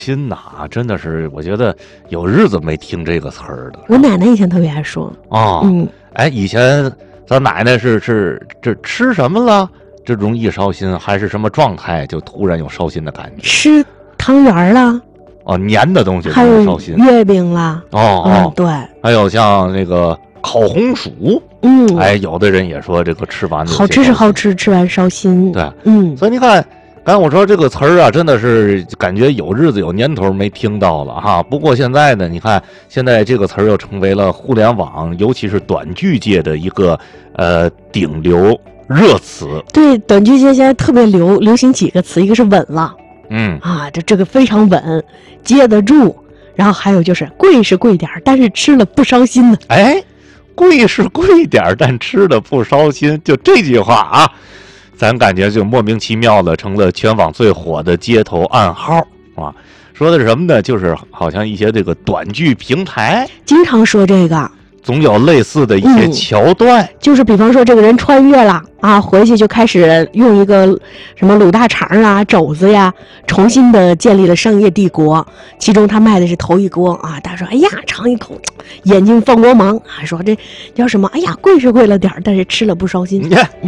心呐，真的是，我觉得有日子没听这个词儿的。 我奶奶以前特别爱说。 哦，哎，以前咱奶奶是这吃什么了，这容易烧心，还是什么状态就突然有烧心的感觉？ 吃汤圆了。 哦，黏的东西还有烧心。 月饼啦。对。 还有像那个烤红薯。哎，有的人也说这个吃完好吃是好吃，吃完烧心。 对。所以你看。刚才我说这个词儿啊，真的是感觉有日子有年头没听到了哈。不过现在呢，你看现在这个词儿又成为了互联网，尤其是短剧界的一个顶流热词。对， 短剧界现在特别流行几个词，一个是稳了，这个非常稳，接得住。然后还有就是贵是贵点，但是吃了不烧心的。 哎，贵是贵点，但吃了不烧心，就这句话啊。咱感觉就莫名其妙的成了全网最火的街头暗号啊！说的是什么呢？就是好像一些这个短剧平台经常说这个， 总有类似的一些桥段， 就是比方说这个人穿越了啊，回去就开始用一个什么卤大肠啊、肘子呀，重新的建立了商业帝国。其中他卖的是头一锅啊，他说：“哎呀，尝一口，眼睛放光芒啊！”说这叫什么？哎呀，贵是贵了点，但是吃了不烧心。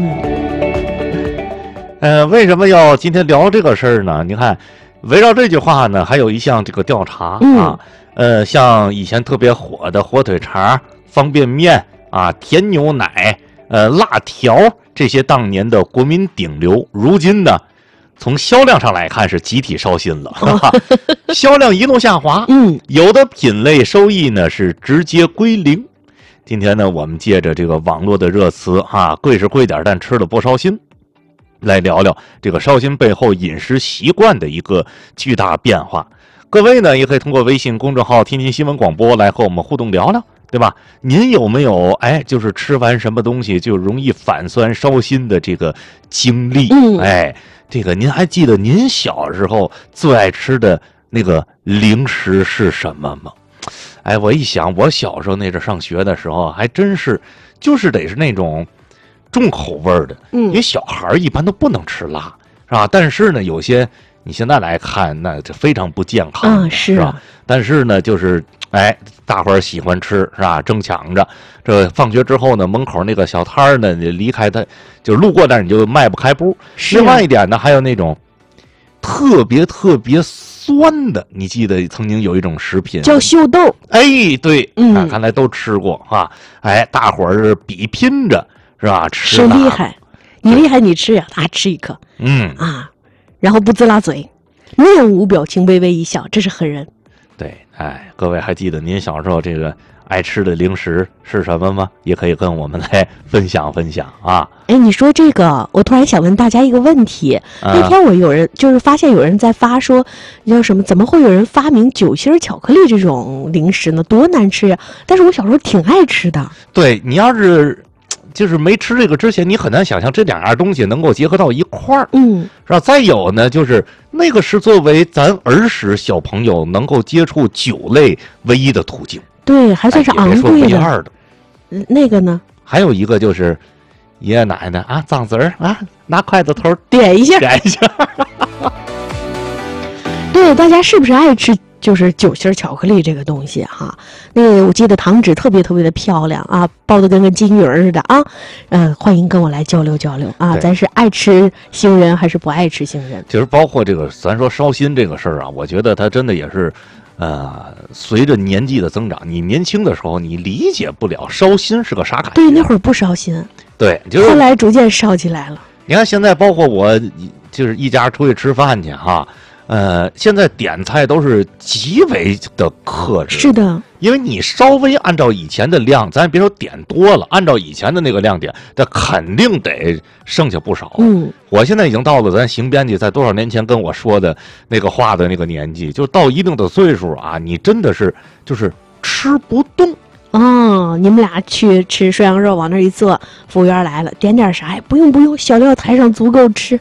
为什么要今天聊这个事儿呢？你看，围绕这句话呢，还有一项这个调查啊，像以前特别火的火腿肠、方便面啊、甜牛奶、辣条这些当年的国民顶流，如今呢，从销量上来看是集体烧心了，销量一路下滑，有的品类收益呢是直接归零。今天呢，我们借着这个网络的热词贵是贵点，但吃了不烧心。来聊聊这个烧心背后饮食习惯的一个巨大变化。各位呢，也可以通过微信公众号天津新闻广播来和我们互动聊聊，对吧？您有没有就是吃完什么东西就容易反酸烧心的这个经历？这个您还记得您小时候最爱吃的那个零食是什么吗？我一想，我小时候那阵上学的时候，还真是就是得是那种重口味的，因为小孩一般都不能吃辣，是吧？但是呢，有些你现在来看，那这非常不健康，是吧？但是呢，就是大伙儿喜欢吃，是吧？争抢着，这放学之后呢，门口那个小摊儿呢，你离开它就路过，但是你就迈不开步。另外一点呢，还有那种特别酸的，你记得曾经有一种食品叫秀豆， 对，看来都吃过啊，大伙儿是比拼着。是吧？ 谁厉害？你厉害，你吃呀，他吃一颗，然后不自拉嘴，面无表情，微微一笑，这是狠人。 对，各位还记得您小时候这个爱吃的零食是什么吗？也可以跟我们来分享分享啊。 你说这个，我突然想问大家一个问题。那天我有人就是发现有人在发说，叫什么？怎么会有人发明酒心巧克力这种零食呢？多难吃呀！但是我小时候挺爱吃的。 对，你要是就是没吃这个之前，你很难想象这两样东西能够结合到一块儿，是吧？再有呢，就是那个是作为咱儿时小朋友能够接触酒类唯一的途径， 对，还算是昂贵的。 那个呢？ 还有一个就是爷爷奶奶脏子儿拿筷子头点一下。对，大家是不是爱吃？就是酒心巧克力这个东西哈，那个我记得糖纸特别的漂亮啊，包得跟个金鱼似的啊，欢迎跟我来交流啊，咱是爱吃杏仁还是不爱吃杏仁？ 其实包括这个咱说烧心这个事儿啊，我觉得它真的也是，随着年纪的增长，你年轻的时候你理解不了烧心是个啥感觉。 对，那会儿不烧心， 对，就是后来逐渐烧起来了。 你看现在包括我就是一家出去吃饭去哈。现在点菜都是极为的克制， 是的， 因为你稍微按照以前的量，咱别说点多了，按照以前的那个量点，那肯定得剩下不少。我现在已经到了咱邢编辑在多少年前跟我说的那个话的那个年纪，就到一定的岁数啊，你真的是就是吃不动。 你们俩去吃涮羊肉，往那一坐，服务员来了，点啥呀？不用，小料台上足够吃。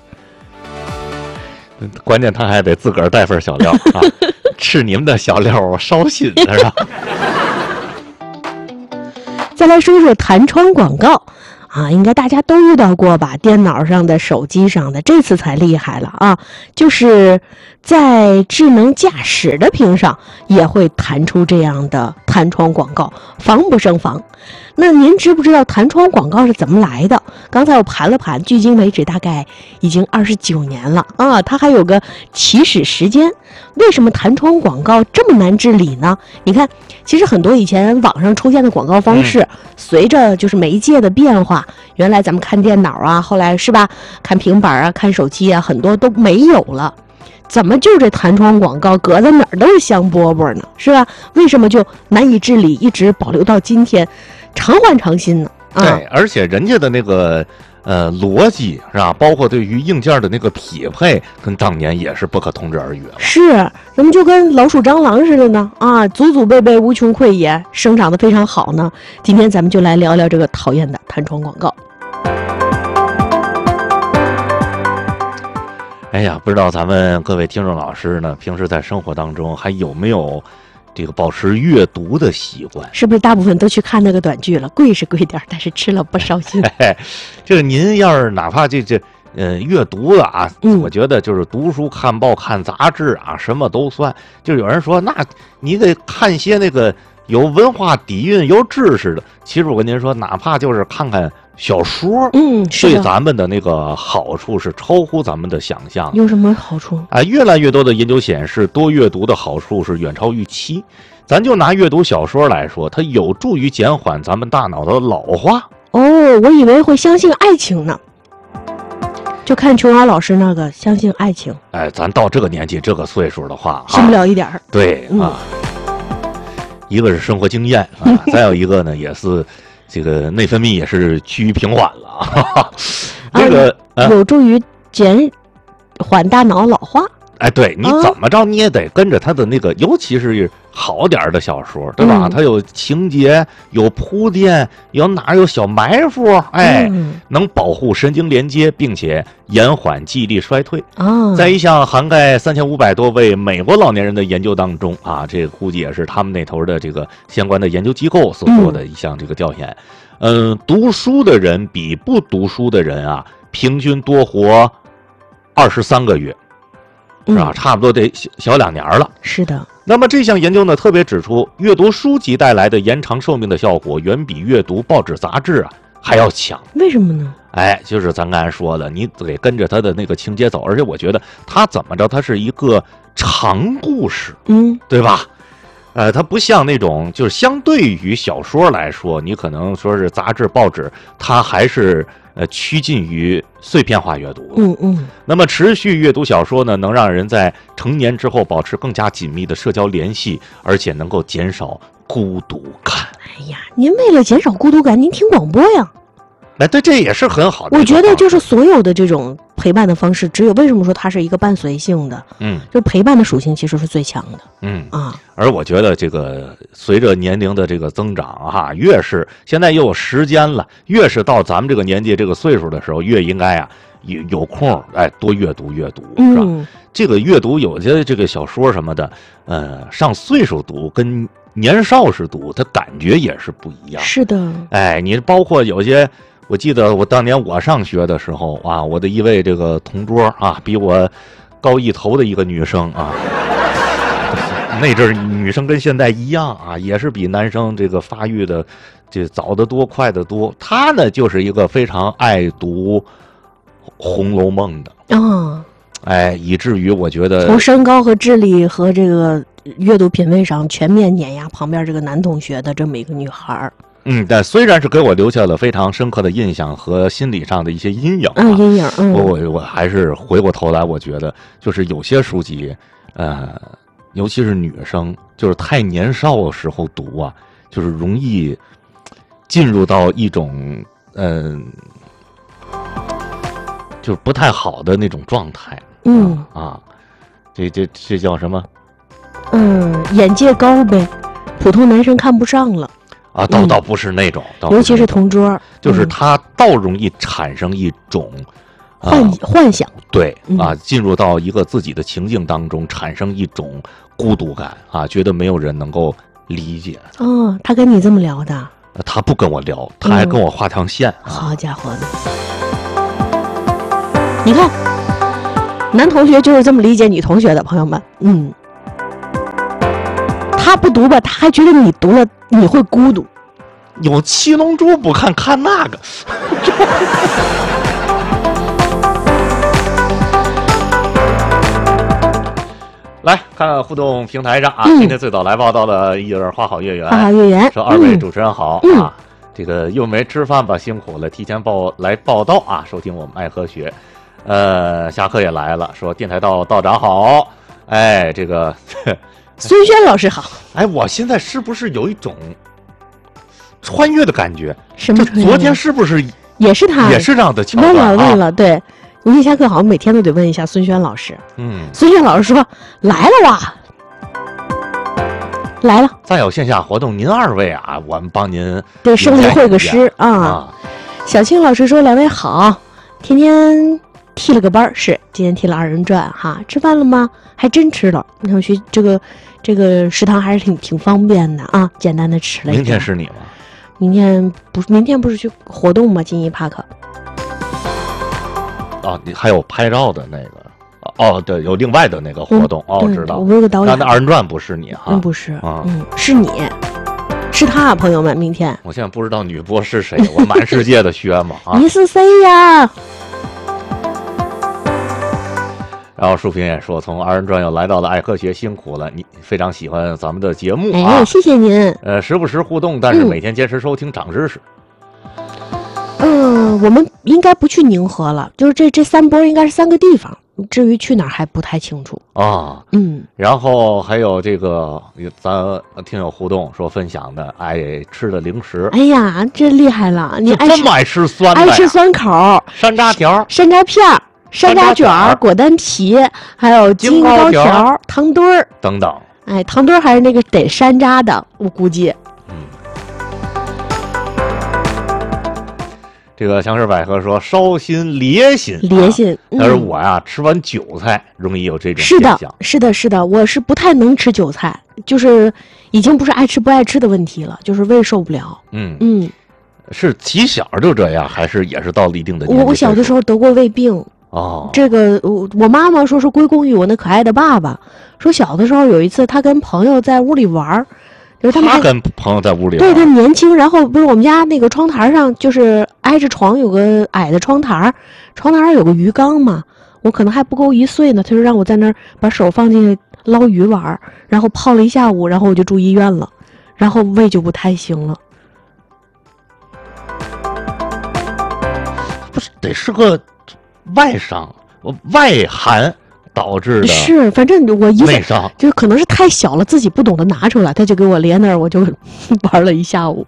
关键他还得自个儿带份小料吃你们的小料我烧心是吧？ 再来说说弹窗广告啊，应该大家都遇到过吧？电脑上的、手机上的，这次才厉害了啊！就是在智能驾驶的屏上也会弹出这样的弹窗广告，防不胜防。那您知不知道弹窗广告是怎么来的？刚才我盘了盘，距今为止大概已经29年了啊，它还有个起始时间。为什么弹窗广告这么难治理呢？你看，其实很多以前网上出现的广告方式，随着就是媒介的变化，原来咱们看电脑啊，后来是吧，看平板啊，看手机啊，很多都没有了。怎么就这弹窗广告搁在哪儿都是香饽饽呢？是吧？为什么就难以治理，一直保留到今天，常换常新呢？啊， 对，而且人家的那个逻辑是吧，包括对于硬件的那个匹配，跟当年也是不可同日而语了。 是，咱们就跟老鼠蟑螂似的呢，啊，祖祖辈辈无穷匮也，生长得非常好呢。今天咱们就来聊聊这个讨厌的弹窗广告。 哎呀，不知道咱们各位听众老师呢，平时在生活当中还有没有这个保持阅读的习惯？ 是不是大部分都去看那个短剧了？贵是贵点，但是吃了不烧心。 这个您要是哪怕这阅读的啊，我觉得就是读书、看报、看杂志啊，什么都算。就有人说，那你得看些那个有文化底蕴、有知识的。其实我跟您说，哪怕就是看看小说，对咱们的那个好处是超乎咱们的想象。 有什么好处啊？越来越多的研究显示，多阅读的好处是远超预期。咱就拿阅读小说来说，它有助于减缓咱们大脑的老化。 哦，我以为会相信爱情呢，就看琼瑶老师那个相信爱情。 哎，咱到这个年纪、这个岁数的话， 信不了一点儿。 对啊，一个是生活经验啊，再有一个呢，也是这个内分泌也是趋于平缓了。这个有助于减缓大脑老化。 哎，对，你怎么着你也得跟着他的那个，尤其是好点的小说，对吧？它有情节，有铺垫，有哪有小埋伏，哎，能保护神经连接，并且延缓记忆力衰退。在一项涵盖3500多位美国老年人的研究当中啊，这个估计也是他们那头的这个相关的研究机构所做的一项这个调研。读书的人比不读书的人啊，平均多活23个月。是吧？差不多得小2年了。 是的。 那么这项研究呢，特别指出，阅读书籍带来的延长寿命的效果，远比阅读报纸杂志啊还要强。 为什么呢？ 哎，就是咱刚才说的，你得跟着他的那个情节走，而且我觉得他怎么着，他是一个长故事，对吧？它不像那种，就是相对于小说来说，你可能说是杂志、报纸，它还是趋近于碎片化阅读。那么持续阅读小说呢，能让人在成年之后保持更加紧密的社交联系，而且能够减少孤独感。 哎呀，您为了减少孤独感，您听广播呀。 哎，对，这也是很好的。 我觉得就是所有的这种陪伴的方式，只有为什么说它是一个伴随性的？就陪伴的属性其实是最强的。 而我觉得这个随着年龄的这个增长啊，越是现在又有时间了，越是到咱们这个年纪这个岁数的时候，越应该啊有空多阅读，是吧？这个阅读有些这个小说什么的，上岁数读跟年少时读，它感觉也是不一样。 是的。 哎，你包括有些。我记得我当年我上学的时候啊，我的一位这个同桌啊，比我高一头的一个女生啊，那阵儿女生跟现在一样啊，也是比男生这个发育的这早得多、快得多。她呢就是一个非常爱读《红楼梦》的哎，以至于我觉得从身高和智力和这个阅读品味上全面碾压旁边这个男同学的这么一个女孩儿。 但虽然是给我留下了非常深刻的印象和心理上的一些阴影阴影。 我还是回过头来，我觉得就是有些书籍，尤其是女生，就是太年少的时候读啊，就是容易进入到一种就是不太好的那种状态。这叫什么？ 眼界高呗，普通男生看不上了。 倒不是那种， 尤其是同桌， 就是他倒容易产生一种幻想， 对进入到一个自己的情境当中，产生一种孤独感啊，觉得没有人能够理解。 他跟你这么聊的？ 他不跟我聊，他还跟我画条线。 好家伙的，你看，男同学就是这么理解女同学的，朋友们。他不读吧，他还觉得你读了你会孤独。 有七龙珠不看，看那个。来看看互动平台上啊，今天最早来报道的一人花好月圆， 花好月圆说二位主持人好啊，这个又没吃饭吧，辛苦了，提前来报道啊，收听我们爱科学，下课也来了，说电台道长好，哎，这个孙轩老师好， 哎，我现在是不是有一种穿越的感觉？ 什么穿越？ 昨天是不是也是他？ 也是这样的桥段啊？ 问了，对。我一下课好像每天都得问一下孙轩老师。孙轩老师说来了哇，来了。 再有线下活动，您二位啊，我们帮您对胜利会个诗啊。小青老师说两位好，天天替了个班，是今天替了2人转哈。吃饭了吗？还真吃了。你看这个食堂还是挺方便的啊，简单的吃了一点。 明天是你吗？ 明天不是去活动吗？金一帕克。 哦，你还有拍照的那个哦，对，有另外的那个活动哦，知道。 我有个导演。 那2人转不是你哈？ 不是是你，是他，朋友们，明天。 我现在不知道女播是谁，我满世界的学嘛啊！ 你是谁呀？ 然后树平也说，从2人转又来到了爱科学，辛苦了，你非常喜欢咱们的节目啊！ 哎，谢谢您。 时不时互动，但是每天坚持收听，长知识。 我们应该不去宁河了，就是这3波应该是3个地方，至于去哪儿还不太清楚啊。然后还有这个咱听友互动说分享的爱吃的零食。哎呀，这厉害了！你这么爱吃酸的？ 爱吃酸口、 山楂条、 山楂片、山楂卷、果丹皮，还有金糕条、糖墩儿等等。 哎，糖墩儿还是那个得山楂的，我估计。 这个香水百合说烧心烈心，但是我呀吃完韭菜容易有这种现象。 是的，我是不太能吃韭菜，就是已经不是爱吃不爱吃的问题了，就是胃受不了。 是起小就这样，还是也是到了一定的年纪？ 我小的时候得过胃病。这个我妈妈说是归功于我那可爱的爸爸，说小的时候有一次他跟朋友在屋里玩。就是他跟朋友在屋里， 对，他年轻，然后不是我们家那个窗台上就是挨着床有个矮的窗台，窗台上有个鱼缸嘛，我可能还不够1岁呢，他就让我在那儿把手放进去捞鱼玩，然后泡了一下午，然后我就住医院了，然后胃就不太行了。 不是得是个外伤，外寒导致的， 是，反正我内伤，就可能是太小了，自己不懂得拿出来，他就给我连那儿，我就玩了一下午。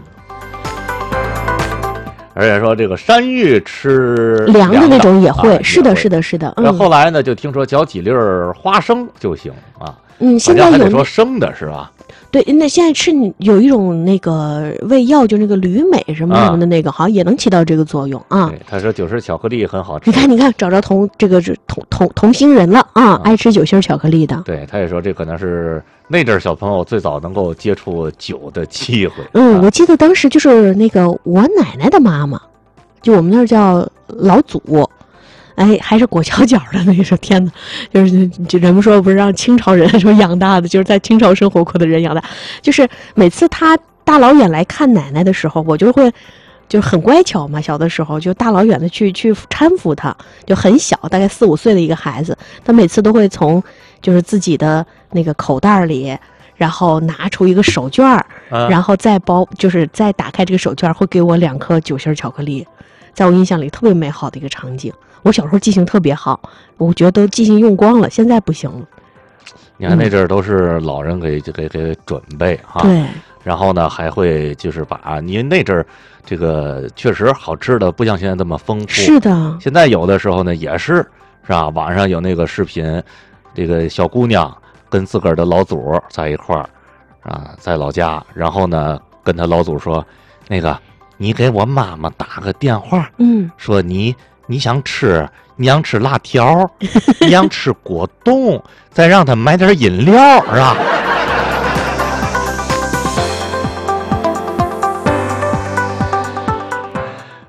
而且说这个山芋吃凉的那种也会，是的。 那后来呢，就听说嚼几粒花生就行啊。 现在还得说生的是吧？ 对，那现在吃有一种那个胃药，就那个铝镁什么什么的那个，好像也能起到这个作用啊。 对，他说酒心巧克力很好吃。 你看，找着同星人了啊！爱吃酒心巧克力的。 对，他也说这可能是那阵小朋友最早能够接触酒的机会。 我记得当时就是那个我奶奶的妈妈，就我们那儿叫老祖。哎，还是裹小脚的那个，天哪！就人们说不是让清朝人说养大的，就是在清朝生活过的人养大。就是每次他大老远来看奶奶的时候，我就会就很乖巧嘛，小的时候就大老远的去搀扶他，就很小，大概4、5岁的一个孩子，他每次都会从就是自己的那个口袋里，然后拿出一个手绢然后再就是再打开这个手绢，会给我2颗酒心巧克力，在我印象里特别美好的一个场景。我小时候记性特别好，我觉得都记性用光了，现在不行了。 你看那阵儿都是老人给准备哈， 对， 然后呢还会就是把您那阵儿这个确实好吃的不像现在这么丰富， 是的。 现在有的时候呢也是吧？网上有那个视频，这个小姑娘跟自个儿的老祖在一块儿啊，在老家，然后呢跟他老祖说，那个你给我妈妈打个电话，说你想吃辣条，你想吃果冻，再让他买点饮料，是吧？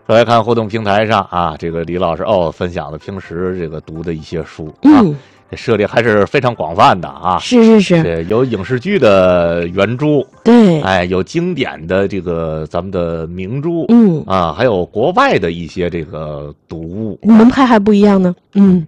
说来看互动平台上啊，这个李老师分享了平时这个读的一些书啊。涉猎还是非常广泛的啊， 是， 有影视剧的原著， 对， 有经典的这个咱们的名著，还有国外的一些这个读物， 门派还不一样呢，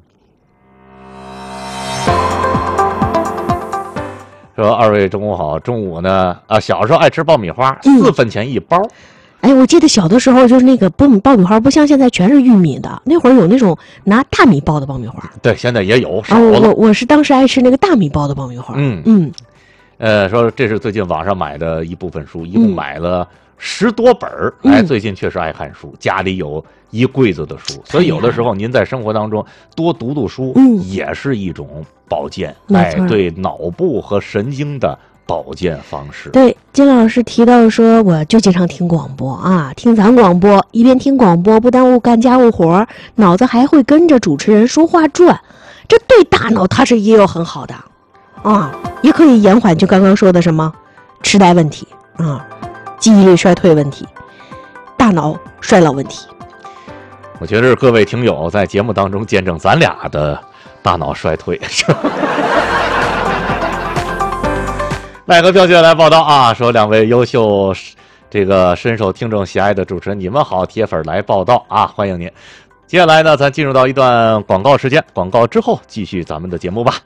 说二位中午好，中午呢小时候爱吃爆米花，4分钱一包。 哎，我记得小的时候就是那个爆米花，不像现在全是玉米的，那会儿有那种拿大米包的爆米花。 对，现在也有少了。 我是当时爱吃那个大米包的爆米花。 说这是最近网上买的一部分书，一共买了10多本儿。最近确实爱看书，家里有一柜子的书，所以有的时候您在生活当中多读读书，也是一种保健，对脑部和神经的保健方式。 对，金老师提到说，我就经常听广播啊，听咱广播，一边听广播不耽误干家务活，脑子还会跟着主持人说话转，这对大脑它是也有很好的啊，也可以延缓就刚刚说的什么痴呆问题啊，记忆力衰退问题，大脑衰老问题。 我觉得各位听友在节目当中见证咱俩的大脑衰退。麦克票姐来报道啊，说2位优秀这个深受听众喜爱的主持人，你们好，铁粉来报道啊，欢迎您。接下来呢，咱进入到一段广告时间，广告之后继续咱们的节目吧。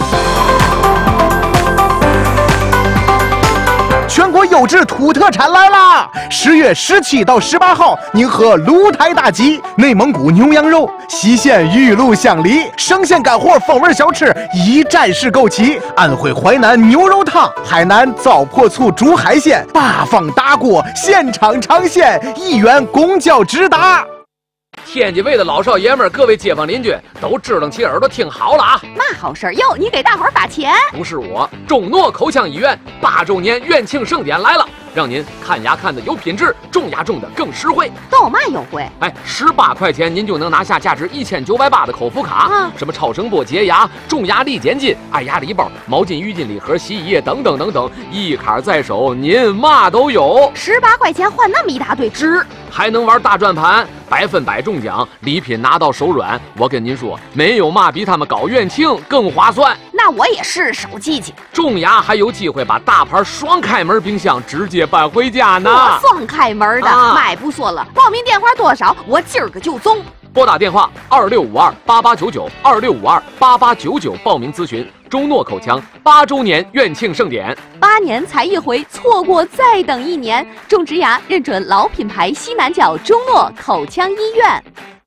全国优质土特产来啦！10月17到18号，您和鹿台大吉、内蒙古牛羊肉、西县玉露香梨、生鲜干货风味小吃一站式购齐，安徽淮南牛肉汤、海南糟粕醋煮海鲜，8方大锅现场尝鲜，1元公交直达。 天津卫的老少爷们儿，各位街坊邻居都支棱起耳朵听好了啊！ 嘛好事哟？你给大伙儿发钱？ 不是我，中诺口腔医院8周年院庆盛典来了，让您看牙看的有品质，种牙种的更实惠。 都有嘛优惠 ？18块钱您就能拿下价值1980的口服卡，什么超声波洁牙、种牙力减筋、爱牙礼包、毛巾、浴巾礼盒、洗衣液等等等等，一卡在手，您嘛都有。 18块钱换那么一大堆值，还能玩大转盘，100%中奖，礼品拿到手软。我跟您说，没有嘛比他们搞院庆更划算。 那我也是手机去。 种牙还有机会把大牌双开门冰箱直接搬回家呢。 我双开门的，买不说了。报名电话多少？我今儿个就中。 拨打电话26528899，26528899报名咨询。中诺口腔8周年院庆盛典 ，8年才一回，错过再等1年。种植牙认准老品牌西南角中诺口腔医院。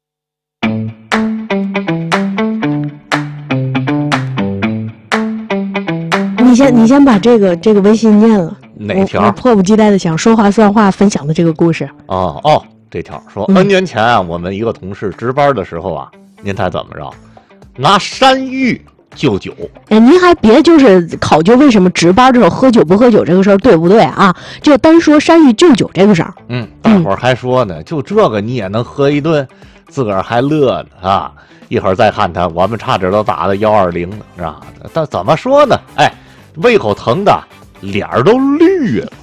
你先把这个微信念了。 哪条？ 我迫不及待的想说话算话分享的这个故事。 这条说N 年前啊，我们一个同事值班的时候啊，您猜怎么着？拿山芋就酒。 您还别就是考究为什么值班的时候喝酒不喝酒这个事儿对不对啊？就单说山芋就酒这个事儿。 大伙儿还说呢，就这个你也能喝一顿，自个儿还乐呢啊！一会儿再看他，我们差点都打了120呢，是吧？但怎么说呢？胃口疼的脸儿都绿了。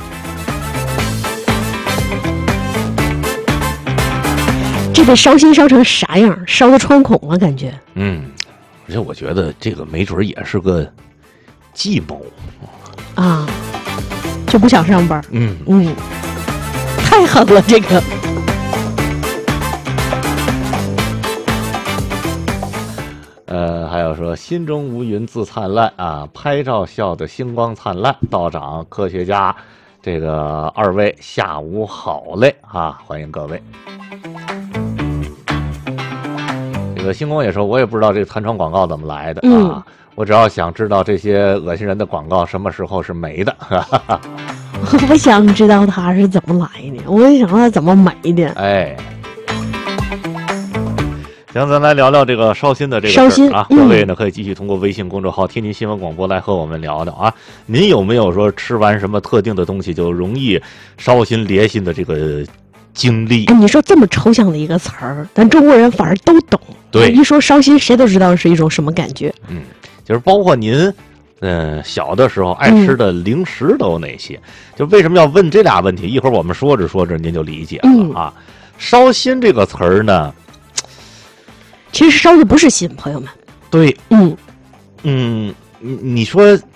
这得烧心烧成啥样？烧得穿孔了，感觉。 而且我觉得这个没准也是个计谋啊，就不想上班。太狠了这个。 还有说心中无云自灿烂啊，拍照笑得星光灿烂。道长、科学家，这个2位下午好嘞啊，欢迎各位。这个星光也说，我也不知道这弹窗广告怎么来的啊，我只要想知道这些恶心人的广告什么时候是没的。 我想知道它是怎么来的，我也想知道它怎么没的。 行，咱来聊聊这个烧心的这个事儿啊。各位呢可以继续通过微信公众号天津新闻广播来和我们聊聊啊。您有没有说吃完什么特定的东西就容易烧心裂心的这个经历？ 你说这么抽象的一个词儿，咱中国人反而都懂。 对， 一说烧心，谁都知道是一种什么感觉。 就是包括您小的时候爱吃的零食都有哪些？就为什么要问这俩问题？一会儿我们说着说着您就理解了啊。 烧心这个词儿呢， 其实烧的不是心，朋友们。 对，你说